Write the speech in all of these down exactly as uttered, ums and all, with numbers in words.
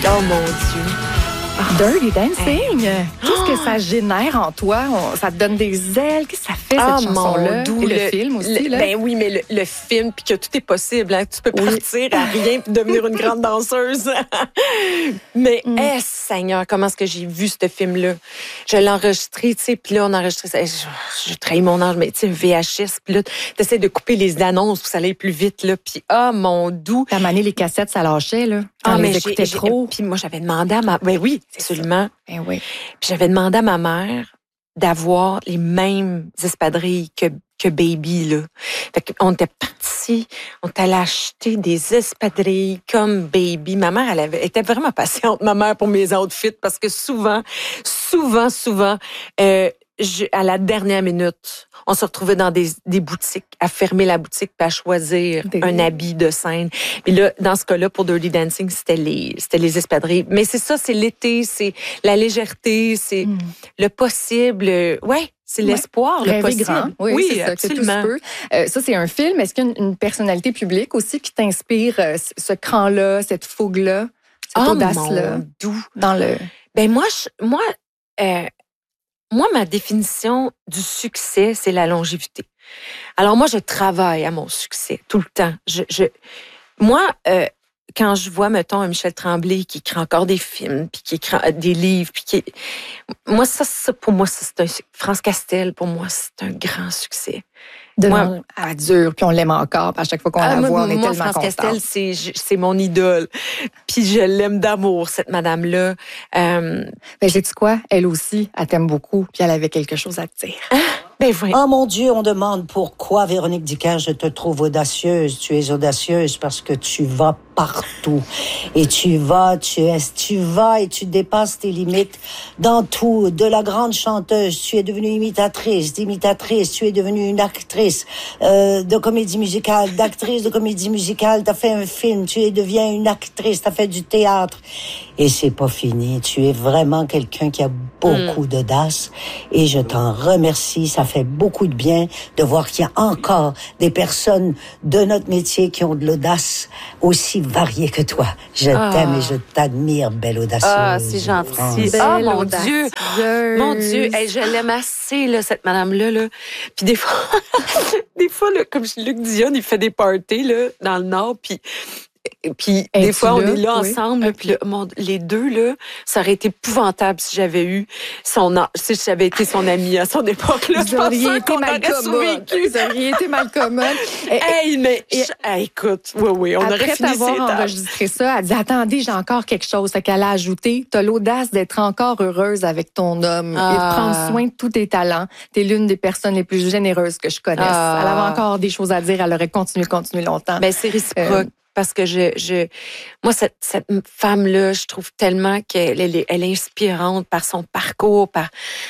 Oh mon Dieu. Dirty Dancing, hey. Qu'est-ce que ça génère en toi? On, ça te donne des ailes? Qu'est-ce que ça fait, cette oh, chanson-là? Doux, Et le, le film aussi, le, là? Ben oui, mais le, le film, puis que tout est possible. Hein, tu peux oui. partir à rien puis devenir une grande danseuse. mais, mm. eh, Seigneur, comment est-ce que j'ai vu ce film-là? Je l'ai enregistré, tu sais, puis là, on a enregistré ça. Je, je trahis mon âge, mais tu sais, un V H S, puis là, tu essaies de couper les annonces pour que ça aille plus vite, là. Puis, ah, oh, mon doux. T'as mané les cassettes, ça lâchait, là. Quand ah, mais j'écoutais trop. Puis moi, j'avais demandé à ma... Ben oui, absolument. Ben oui. Puis j'avais demandé à ma mère d'avoir les mêmes espadrilles que, que Baby, là. Fait qu'on était partis, on était allé acheter des espadrilles comme Baby. Ma mère, elle avait, était vraiment patiente, ma mère, pour mes outfits, parce que souvent, souvent, souvent, euh, je, à la dernière minute, on se retrouvait dans des, des boutiques, à fermer la boutique puis à choisir des... un habit de scène. Puis là, dans ce cas-là, pour Dirty Dancing, c'était les, c'était les espadrilles. Mais c'est ça, c'est l'été, c'est la légèreté, c'est mm. le possible. Ouais, c'est l'espoir, ouais. le possible. Grand. Oui, oui, c'est ça, absolument. Tout euh, ça, c'est un film. Est-ce qu'il y a une, une personnalité publique aussi qui t'inspire euh, ce cran-là, cette fougue-là, cette oh, audace-là? Mon doux. Dans le... Ben moi, je, moi, euh, moi, ma définition du succès, c'est la longévité. Alors moi, je travaille à mon succès tout le temps. Je, je, moi, euh, quand je vois, mettons, un Michel Tremblay qui écrit encore des films, puis qui écrit des livres, puis qui, moi, ça, ça pour moi, ça, c'est un France Castel, pour moi, c'est un grand succès. De moi, à dur, puis on l'aime encore. Puis à chaque fois qu'on ah, la voit, on est moi, tellement France Castel, c'est, c'est mon idole. Puis je l'aime d'amour, cette madame-là. Euh... Ben, sais-tu quoi? Elle aussi, elle t'aime beaucoup, puis elle avait quelque chose à te dire. Ah, ben oui. Oh mon Dieu, on demande pourquoi, Véronique Dicker, je te trouve audacieuse. Tu es audacieuse parce que tu vas partout. Et tu vas, tu es, tu vas et tu dépasses tes limites dans tout. De la grande chanteuse, tu es devenue imitatrice, d'imitatrice, tu es devenue une actrice euh, de comédie musicale, d'actrice de comédie musicale. T'as fait un film, tu es deviens une actrice, t'as fait du théâtre. Et c'est pas fini. Tu es vraiment quelqu'un qui a beaucoup mm. d'audace. Et je t'en remercie. Ça fait beaucoup de bien de voir qu'il y a encore des personnes de notre métier qui ont de l'audace aussi variée que toi. Je ah. t'aime et je t'admire, belle audacieuse. Ah, c'est gentil. Ah, oh, mon Dieu. Mon Dieu. Hey, je l'aime assez, là, cette madame-là, là. Puis des fois, des fois, là, comme Luc Dion, il fait des parties, là, dans le Nord, puis Puis des Es-tu fois, on là? est là Oui. ensemble. Okay. Puis là, mon, les deux, là, ça aurait été épouvantable si j'avais eu son... Si j'avais été son amie à son époque. Là, Vous auriez été mal commode. Vous auriez été mal commode. Hey, mais... Et, hey, écoute, oui, oui, on aurait fini Après t'avoir enregistré ça, elle dit, attendez, j'ai encore quelque chose. Fait qu'elle a ajouté, t'as l'audace d'être encore heureuse avec ton homme ah. et de prendre soin de tous tes talents. T'es l'une des personnes les plus généreuses que je connaisse. Ah. Elle avait encore des choses à dire. Elle aurait continué, continué longtemps. Ben, c'est réciproque. Euh, Parce que je, je, moi, cette, cette femme-là, je trouve tellement qu'elle elle est, elle est inspirante par son parcours, par,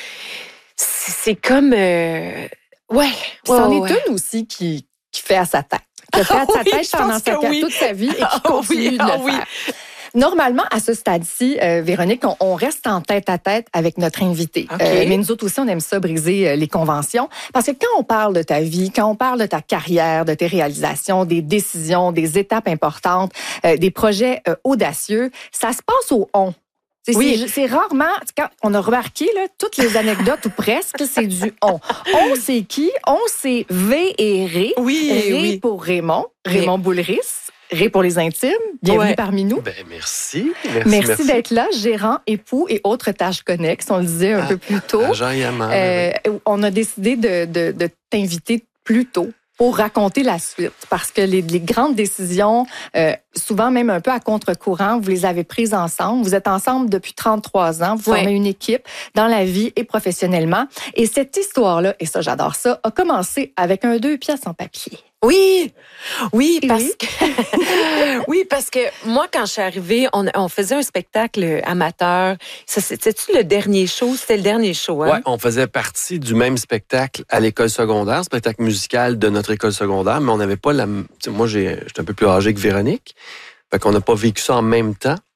c'est, c'est comme, euh, ouais. Puis c'en ouais, est ouais. une aussi qui, qui fait à sa tête. Qui a fait à sa oui, tête pendant sa, oui. toute sa vie et qui ah, continue oui, de le ah, oui. faire. Normalement, à ce stade-ci, euh, Véronique, on, on reste en tête-à-tête avec notre invité. Okay. Euh, mais nous autres aussi, on aime ça, briser euh, les conventions. Parce que quand on parle de ta vie, quand on parle de ta carrière, de tes réalisations, des décisions, des étapes importantes, euh, des projets euh, audacieux, ça se passe au « on ». C'est, oui. c'est, c'est rarement, quand on a remarqué, là, toutes les anecdotes ou presque, c'est du on. On, c'est qui? On, c'est V et Ré. Oui, Ré oui. pour Raymond, Raymond Boulris. Ré pour les intimes. Bienvenue ouais. parmi nous. Ben, merci. Merci, merci, merci d'être là, gérant, époux et autres tâches connexes, on le disait un ah, peu plus tôt. Agent Yaman, euh, oui. On a décidé de, de, de t'inviter plus tôt pour raconter la suite. Parce que les, les grandes décisions, euh, souvent même un peu à contre-courant, vous les avez prises ensemble. Vous êtes ensemble depuis trente-trois ans. Vous ouais. formez une équipe dans la vie et professionnellement. Et cette histoire-là, et ça j'adore ça, a commencé avec un deux pièces en papier. Oui, oui, parce oui. que oui, parce que moi, quand je suis arrivée, on, on faisait un spectacle amateur. Ça, c'était-tu le dernier show? C'était le dernier show, hein? Ouais, on faisait partie du même spectacle à l'école secondaire, spectacle musical de notre école secondaire, mais on n'avait pas la. Moi, j'ai, j'étais un peu plus âgé que Véronique, fait qu'on n'a pas vécu ça en même temps.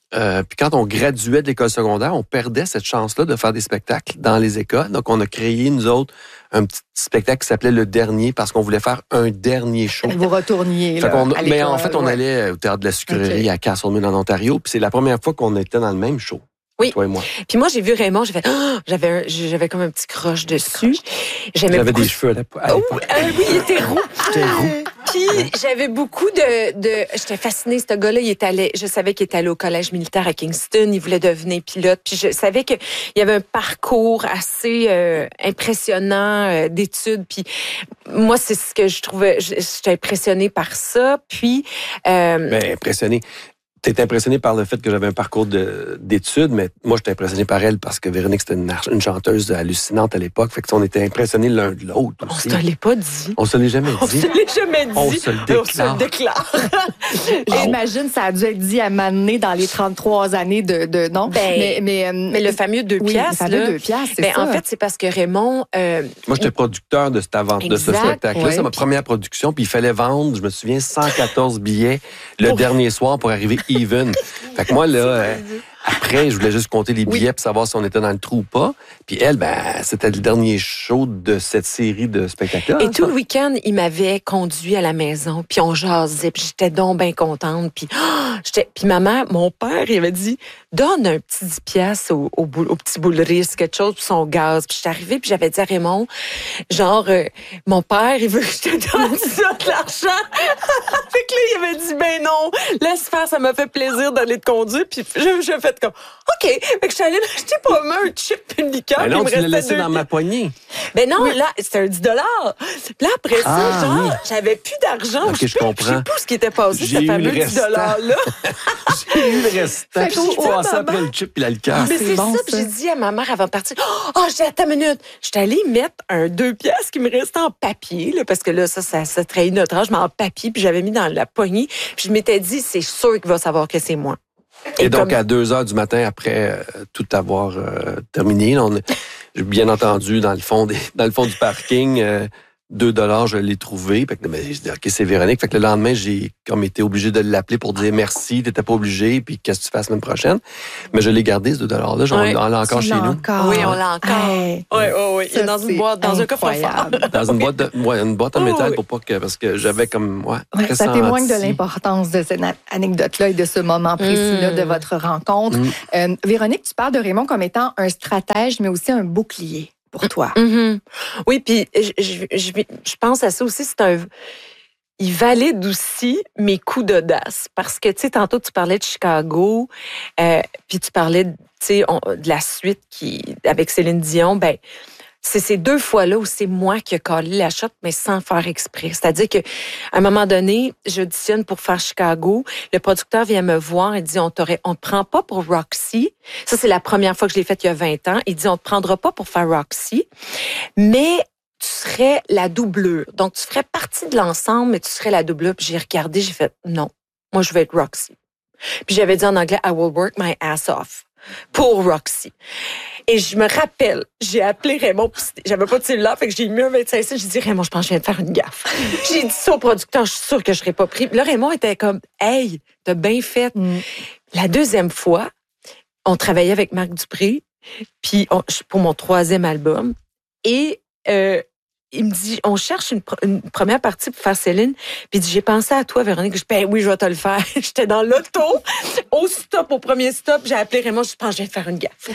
Euh, puis quand on graduait de l'école secondaire, on perdait cette chance-là de faire des spectacles dans les écoles. Donc, on a créé, nous autres, un petit spectacle qui s'appelait Le Dernier parce qu'on voulait faire un dernier show. Vous retourniez, là, qu'on, à Mais en fait, on ouais. allait au Théâtre de la Sucrerie okay. à Castlemaine, en Ontario. Puis c'est la première fois qu'on était dans le même show. Oui. Toi et moi. Puis moi, j'ai vu Raymond, j'ai fait, oh, j'avais, un, j'avais comme un petit croche dessus. J'aimais j'avais beaucoup... des cheveux à l'époque. Oh, euh, oui, il était roux. J'étais roux. Puis j'avais beaucoup de, de, j'étais fascinée. Ce gars-là, il est allé, je savais qu'il était allé au collège militaire à Kingston. Il voulait devenir pilote. Puis je savais qu'il y avait un parcours assez euh, impressionnant euh, d'études. Puis moi, c'est ce que je trouvais. J'étais impressionnée par ça. Puis, euh, ben impressionnée. T'es impressionné par le fait que j'avais un parcours de, d'études, mais moi, j'étais impressionné par elle parce que Véronique, c'était une, une chanteuse hallucinante à l'époque. Fait que on était impressionnés l'un de l'autre aussi. On se l'est pas dit. On se l'est jamais dit. On se l'est jamais dit. On se le déclare. On se le déclare. J'imagine ça a dû être dit à m'amener dans les trente-trois années de, de non. Ben, mais, mais, mais le fameux deux oui, piastres. Le fameux là, deux piastres, c'est ben, ça. En fait, c'est parce que Raymond. Euh, moi, j'étais producteur de cette avant, de ce spectacle-là. Ouais. C'est ma première production. Puis il fallait vendre, je me souviens, cent quatorze billets le dernier soir pour arriver even. Fait que moi, là, euh, après, je voulais juste compter les billets oui. pour savoir si on était dans le trou ou pas. Puis elle, ben, c'était le dernier show de cette série de spectacles. Et tout le week-end, il m'avait conduit à la maison, puis on jasait, puis j'étais donc bien contente. Puis, oh, j'étais... puis ma mère, mon père, il avait dit, donne un petit dix piastres au, au, au petit boulderiste, quelque chose pour son gaz. Puis j'étais arrivée, puis j'avais dit à Raymond, genre, euh, mon père, il veut que je te donne ça, de l'argent. Fait que là, il avait dit, ben non, laisse faire, ça m'a fait plaisir d'aller te conduire. Puis j'ai, j'ai fait comme, OK. Fait que je suis allée m'acheter pas mal un chip et une liqueur. Ben non, tu l'as laissé dans ma poignée. Ben non, oui. Là, c'était un dix dollars. Puis là, après ça, ah, genre, oui. j'avais plus d'argent. Okay, je, je comprends. Je sais plus ce qui était passé, ce fameux dix dollars-là. J'ai eu le restant. Puis je suis passé après le chip et la liqueur. Mais c'est, c'est bon, ça. Puis j'ai dit à ma mère avant de partir, oh, j'ai attends une minute. J'étais allée mettre un deux piastres qui me restait en papier, là, parce que là, ça, ça, ça trahit notre âge, mais en papier, puis j'avais mis dans la poignée. Puis je m'étais dit, c'est sûr qu'il va savoir que c'est moi. Et, Et donc, comme... à deux heures du matin, après euh, tout avoir euh, terminé, là, on a, bien entendu, dans le fond, des, dans le fond du parking, euh, deux dollars, je l'ai trouvé. Fait que, ben, j'ai dit, OK, c'est Véronique. Fait que le lendemain, j'ai comme été obligé de l'appeler pour dire merci, t'étais pas obligé, puis qu'est-ce que tu fais la semaine prochaine. Mais je l'ai gardé, ce deux dollars-là. Oui, on l'a encore chez nous. Encore. Oui, on l'a encore. Hey, oui, oui, oui. Il est dans une boîte, dans un coffre-fort. Dans une boîte, de, ouais, une boîte en métal pour pas que, parce que j'avais comme, ouais, ouais, très ça senti. témoigne de l'importance de cette anecdote-là et de ce moment précis-là mmh. de votre rencontre. Mmh. Euh, Véronique, tu parles de Raymond comme étant un stratège, mais aussi un bouclier pour toi. Mm-hmm. Oui, puis je, je, je, je pense à ça aussi, c'est un... Il valide aussi mes coups d'audace. Parce que, tu sais, tantôt, tu parlais de Chicago, euh, puis tu parlais, tu sais, de la suite qui, avec Céline Dion, ben c'est ces deux fois-là où c'est moi qui ai collé la shot, mais sans faire exprès. C'est-à-dire que à un moment donné, j'auditionne pour faire Chicago. Le producteur vient me voir et dit, on t'aurait, on te prend pas pour Roxy. Ça, c'est la première fois que je l'ai fait il y a vingt ans. Il dit, on te prendra pas pour faire Roxy, mais tu serais la doublure. Donc, tu ferais partie de l'ensemble, mais tu serais la doublure. Puis j'ai regardé, j'ai fait, non, moi, je vais être Roxy. Puis j'avais dit en anglais, I will work my ass off pour Roxy. Et je me rappelle, j'ai appelé Raymond, j'avais pas de cellulaire, fait que j'ai mis un vingt-cinq cents, j'ai dit, Raymond, je pense que je viens de faire une gaffe. J'ai dit ça au producteur, je suis sûre que je serais pas pris. Puis là, Raymond était comme, hey, t'as bien fait. Mm. La deuxième fois, on travaillait avec Marc Dupré, puis on, pour mon troisième album, et euh, il me dit, on cherche une, une première partie pour faire Céline. Puis il dit, j'ai pensé à toi, Véronique. Je dis, ben oui, je vais te le faire. J'étais dans l'auto, au stop, au premier stop. J'ai appelé Raymond, je pense que je vais faire une gaffe.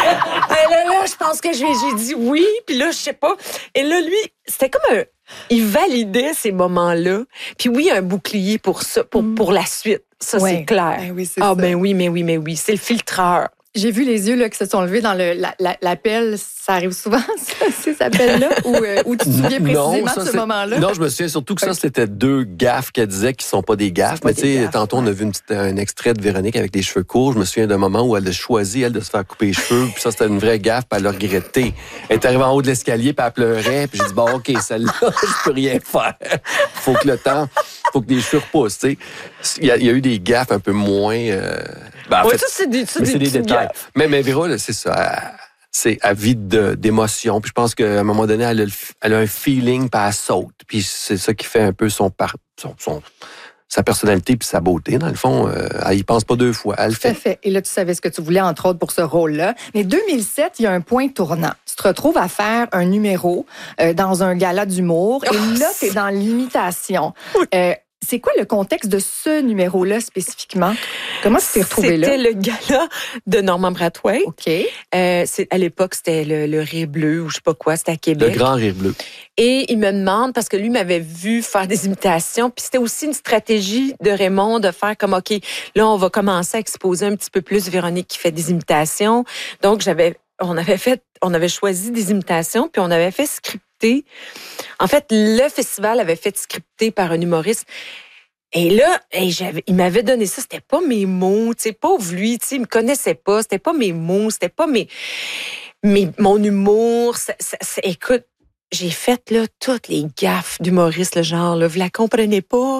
Et là, là, je pense que je vais, j'ai dit oui. Puis là, je sais pas. Et là, lui, c'était comme un... Il validait ces moments-là. Puis oui, un bouclier pour ça, pour, mm. pour la suite. Ça, ouais. c'est clair. Ben oui, c'est ah, ça. ben oui, mais oui, mais oui. C'est le filtreur. J'ai vu les yeux là, qui se sont levés dans le, la, la, l'appel. Ça arrive souvent, ça, cet appel-là? Ou, euh, ou tu te souviens précisément non, ça, de ce c'est... moment-là? Non, je me souviens surtout que ça, c'était deux gaffes qu'elle disait qui sont pas des gaffes. Mais tu sais, tantôt, on a vu une petite, un extrait de Véronique avec les cheveux courts. Je me souviens d'un moment où elle a choisi, elle, de se faire couper les cheveux. Puis ça, c'était une vraie gaffe, puis elle l'a regretté. Elle est arrivée en haut de l'escalier, puis elle pleurait. Puis j'ai dit, bon, OK, celle-là, je peux rien faire. Faut que le temps, faut que les cheveux repoussent, tu sais. Il y, y a eu des gaffes un peu moins... Euh... Ben, en ouais, fait, ça, c'est des, ça, mais des, c'est des détails. Gaffes. Mais, mais Véro, là, c'est ça. Elle, c'est avide de, d'émotion. Puis je pense qu'à un moment donné, elle a, elle a un feeling, puis elle saute. Puis c'est ça qui fait un peu son, par, son, son, sa personnalité puis sa beauté, dans le fond, euh, elle y pense pas deux fois, elle le fait. Tout à fait. Et là, tu savais ce que tu voulais, entre autres, pour ce rôle-là. Mais deux mille sept, il y a un point tournant. Tu te retrouves à faire un numéro euh, dans un gala d'humour. Oh, et là, tu es dans l'imitation. Euh, c'est quoi le contexte de ce numéro-là spécifiquement? Comment tu t'es retrouvé là? C'était le gala de Normand Brathwaite. OK. Euh, c'est, à l'époque, c'était le, le Rire Bleu ou je sais pas quoi, c'était à Québec. Le Grand Rire Bleu. Et il me demande, parce que lui m'avait vu faire des imitations, puis c'était aussi une stratégie de Raymond de faire comme, OK, là, on va commencer à exposer un petit peu plus Véronique qui fait des imitations. Donc, j'avais, on avait fait, on avait choisi des imitations, puis on avait fait scripter. En fait, le festival avait fait scripter par un humoriste. Et là, hey, j'avais, il m'avait donné ça, c'était pas mes mots, tu sais, pauvre lui, tu sais, il me connaissait pas, c'était pas mes mots, c'était pas mes, mes mon humour. Ça, ça, ça, écoute, j'ai fait là toutes les gaffes d'humoristes, le genre, là, vous la comprenez pas.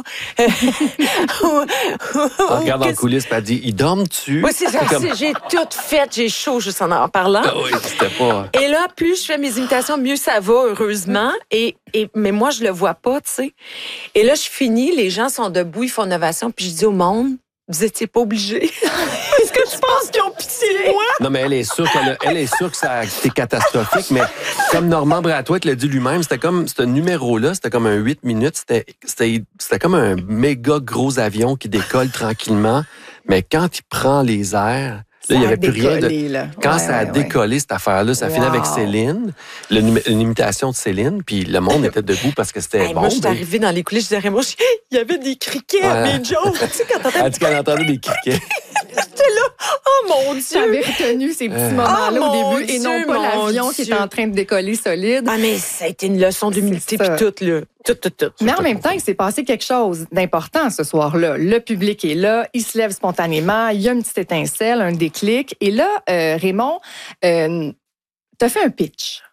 On regarde en coulisses, puis elle dit, ils dorment-tu? Oui, c'est ça, comme... j'ai tout fait, j'ai chaud juste en en parlant. Ah oui, c'était pas... Et là, plus je fais mes imitations, mieux ça va, heureusement. Et, et, mais moi, je le vois pas, tu sais. Et là, je finis, les gens sont debout, ils font une ovation, puis je dis au monde, vous étiez pas obligés. Est-ce que tu penses qu'ils ont pitié de moi? Non, mais elle est sûre qu'elle a, elle est sûre que ça a été catastrophique, mais comme Normand Brathwaite l'a dit lui-même, c'était comme, ce numéro-là, c'était comme un huit minutes, c'était, c'était, c'était comme un méga gros avion qui décolle tranquillement, mais quand il prend les airs, là, il n'y avait plus rien de... Là. Quand ouais, ça a ouais, décollé, ouais. cette affaire-là, ça Wow. finit avec Céline, le, une imitation de Céline, puis le monde était debout parce que c'était Hey, bon. moi, je suis mais- arrivée dans les coulisses, je disais, moi, il y avait des criquets à Ouais. mes jokes. Tu sais, quand Elle t'entends... dit qu'elle entendait des criquets. J'étais là, oh mon Dieu! J'avais retenu ces petits Euh. moments-là Oh, au mon début et Dieu, non pas mon l'avion qui Dieu. est en train de décoller solide. Ah, mais ça a été une leçon d'humilité, C'est puis ça. tout, là. Tout, tout, tout. Mais en même temps, il s'est passé quelque chose d'important ce soir-là. Le public est là, il se lève spontanément, il y a une petite étincelle, un déclic. Et là, euh, Raymond, euh, t'as fait un pitch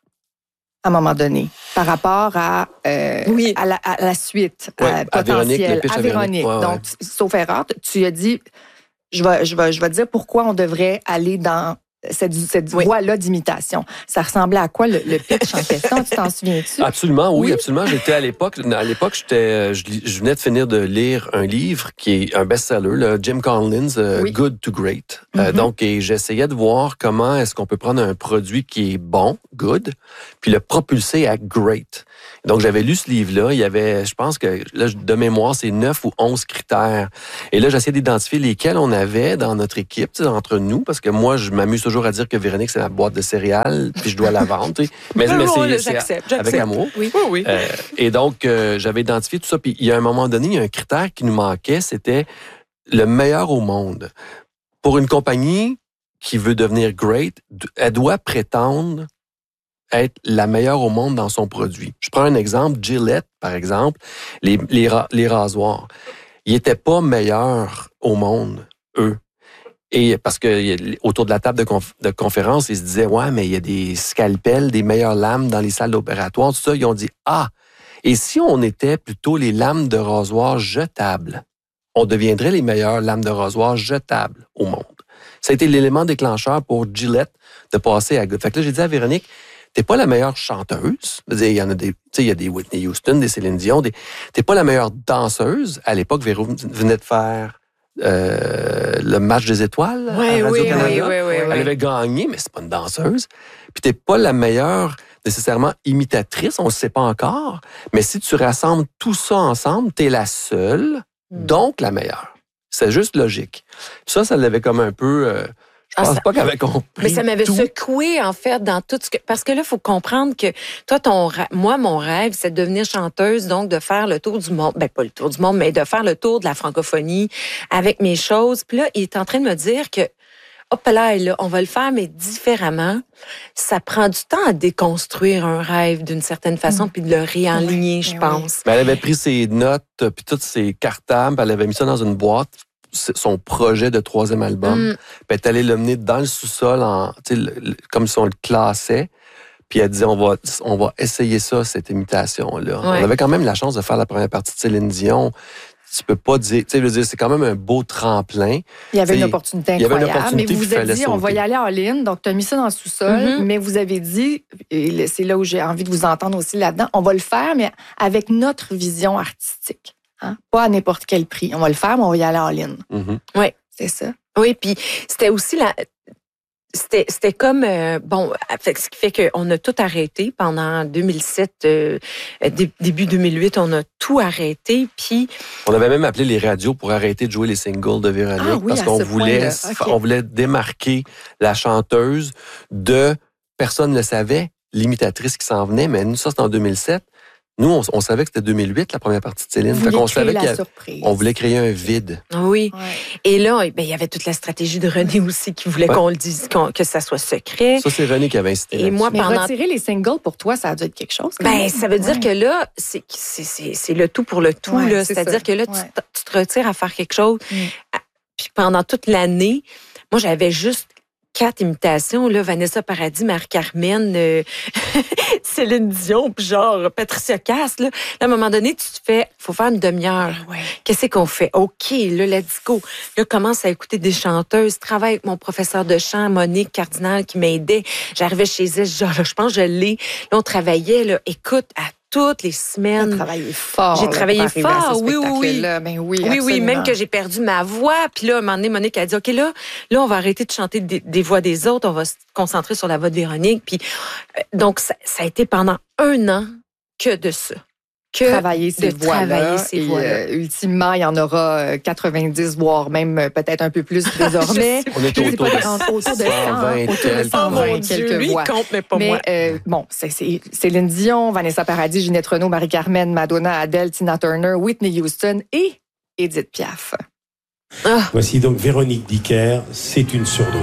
à un moment donné par rapport à, euh, Oui. à, la, à la suite Ouais, euh, à Véronique, potentielle, le pitch à à Véronique. Véronique. Ouais, Donc, sauf erreur, tu as dit, je vais, je vais, je vais te dire pourquoi on devrait aller dans cette, cette Oui. voie-là d'imitation. Ça ressemblait à quoi le, le pitch en question? Tu t'en souviens-tu? Absolument, oui, Oui. absolument. J'étais à l'époque, à l'époque, j'étais, je, lis- je venais de finir de lire un livre qui est un best-seller, le Jim Collins, euh, Oui. Good to Great. Euh, Mhm. donc, et j'essayais de voir comment est-ce qu'on peut prendre un produit qui est bon, good, puis le propulser à great. Donc, j'avais lu ce livre-là. Il y avait, je pense que, là, de mémoire, c'est neuf ou onze critères. Et là, j'essayais d'identifier lesquels on avait dans notre équipe, tu sais, entre nous, parce que moi, je m'amuse toujours à dire que Véronique, c'est ma boîte de céréales, puis je dois la vendre, tu sais. Mais, Ah, mais ouais, c'est, là, c'est j'accepte, avec j'accepte. amour. Oui, oui, oui. Euh, et donc, euh, j'avais identifié tout ça. Puis, il y a un moment donné, il y a un critère qui nous manquait, c'était le meilleur au monde. Pour une compagnie qui veut devenir great, elle doit prétendre être la meilleure au monde dans son produit. Je prends un exemple, Gillette, par exemple, les, les, ra- les rasoirs. Ils n'étaient pas meilleurs au monde, eux. Et parce que autour de la table de, conf- de conférence, ils se disaient, ouais, mais il y a des scalpels, des meilleures lames dans les salles opératoires, tout ça. Ils ont dit, ah, et si on était plutôt les lames de rasoir jetables, on deviendrait les meilleures lames de rasoir jetables au monde. Ça a été l'élément déclencheur pour Gillette de passer à Good. Fait que là, j'ai dit à Véronique, t'es pas la meilleure chanteuse. Je veux dire, il y en a des, tu sais, il y a des Whitney Houston, des Céline Dion, des, t'es pas la meilleure danseuse. À l'époque, Véro venait de faire euh, le match des étoiles Oui, à oui, Radio-Canada. oui, oui, oui, Elle oui. avait gagné, mais c'est pas une danseuse. Puis t'es pas la meilleure nécessairement imitatrice, on le sait pas encore. Mais si tu rassembles tout ça ensemble, t'es la seule, Mm. donc la meilleure. C'est juste logique. Ça, ça l'avait comme un peu... euh, je Ah, pense ça- pas qu'elle avait compris Mais ça m'avait tout. secoué, en fait, dans tout ce que... Parce que là, il faut comprendre que toi, ton ra- moi, mon rêve, c'est de devenir chanteuse, donc de faire le tour du monde. Ben, pas le tour du monde, mais de faire le tour de la francophonie avec mes choses. Puis là, il est en train de me dire que, hop là, là, on va le faire, mais différemment. Ça prend du temps à déconstruire un rêve d'une certaine façon, Mm. puis de le réaligner, Oui, je oui, pense. Ben, elle avait pris ses notes, euh, puis toutes ses cartables, elle avait mis ça dans une boîte, c'est son projet de troisième album. Mm. Puis elle est allée le mener dans le sous-sol, en, tu sais, le- le- comme si on le classait. Puis elle disait, on va, on va essayer ça, cette imitation-là. Ouais. On avait quand même la chance de faire la première partie de Céline Dion. Tu peux pas dire, tu sais, je veux dire, c'est quand même un beau tremplin. Il y avait T'sais, une opportunité il y avait une incroyable, opportunité, mais vous puis vous êtes fallait dit, on va sauter. y aller en ligne, donc tu as mis ça dans le sous-sol, Mhm. mais vous avez dit, et c'est là où j'ai envie de vous entendre aussi là-dedans, on va le faire, mais avec notre vision artistique. Hein? Pas à n'importe quel prix. On va le faire, mais on va y aller en ligne. Mm-hmm. Oui. C'est ça. Oui, puis c'était aussi la... C'était, c'était comme, euh, bon, ce qui fait qu'on a tout arrêté pendant deux mille sept, euh, dé, début deux mille huit, on a tout arrêté, puis... On avait même appelé les radios pour arrêter de jouer les singles de Véronique, ah, oui, parce qu'on voulait, okay. on voulait démarquer la chanteuse de, personne ne le savait, l'imitatrice qui s'en venait, mais nous, ça, c'était en deux mille sept. Nous, on, on savait que c'était deux mille huit, la première partie de Céline. Fait qu'on savait qu'on voulait créer un vide. Oui. Ouais. Et là, ben, il y avait toute la stratégie de René aussi qui voulait ouais. qu'on le dise, qu'on, que ça soit secret. Ça, c'est René qui avait incité. Et moi, mais pendant... retirer les singles, pour toi, ça a dû être quelque chose? Ben, ça veut ouais. dire que là, c'est, c'est, c'est, c'est le tout pour le tout. Ouais, là. c'est C'est-à-dire ça. que là, ouais. tu, tu te retires à faire quelque chose. Mm. Puis pendant toute l'année, moi, j'avais juste quatre imitations, là, Vanessa Paradis, Marie-Carmen, euh, Céline Dion, puis genre Patricia Cass. Là. Là, à un moment donné, tu te fais, faut faire une demi-heure. Ouais. Qu'est-ce qu'on fait? OK, là, let's go. Là, commence à écouter des chanteuses. Travaille avec mon professeur de chant, Monique Cardinal, qui m'aidait. J'arrivais chez elle, genre, là, je pense que je l'ai. Là, on travaillait, là, écoute, à toutes les semaines. J'ai travaillé fort. J'ai travaillé fort, oui, oui. Ben oui, oui, oui, même que j'ai perdu ma voix. Puis là, à un moment donné, Monique a dit, OK, là, là, on va arrêter de chanter des, des voix des autres. On va se concentrer sur la voix de Véronique. Puis, euh, donc, ça, ça a été pendant un an que de ça. Que travailler ces de voix-là. Travailler ces et voix-là. Euh, ultimement, il y en aura quatre-vingt-dix, voire même peut-être un peu plus désormais. On est autour de cent vingt, autour de cent vingt oh mon quelques Dieu, lui, voix. Compte, mais pas mais moi. Euh, bon, c'est, c'est Céline Dion, Vanessa Paradis, Ginette Renault, Marie-Carmen, Madonna, Adele, Tina Turner, Whitney Houston et Edith Piaf. Ah. Voici donc Véronique Dicker, c'est une sourde.